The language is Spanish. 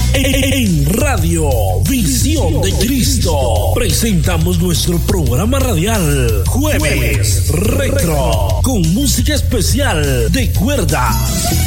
En Radio Visión de Cristo presentamos nuestro programa radial Jueves Retro con música especial de cuerda.